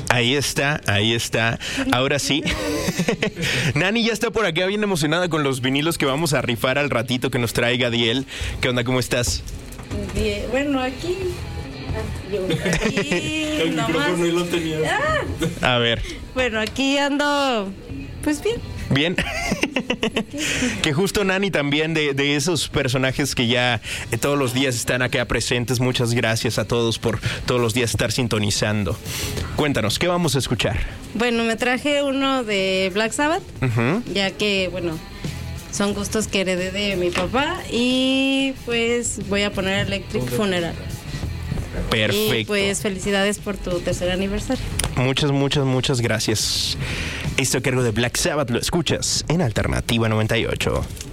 Ahí está. Ahora sí. Nani ya está por acá bien emocionada con los vinilos que vamos a rifar al ratito que nos trae Gadiel. ¿Qué onda? ¿Cómo estás? Bien. Bueno, aquí el micrófono y lo tenías. A ver. Bueno, aquí ando, pues bien. Bien. Que justo Nani también de esos personajes que ya todos los días están acá presentes. Muchas gracias a todos por todos los días estar sintonizando. Cuéntanos, ¿qué vamos a escuchar? Bueno, me traje uno de Black Sabbath, ya que, bueno, son gustos que heredé de mi papá y pues voy a poner Electric Funeral. Perfecto. Y pues felicidades por tu tercer aniversario. Muchas gracias. Esto a cargo de Black Sabbath lo escuchas en Alternativa 98.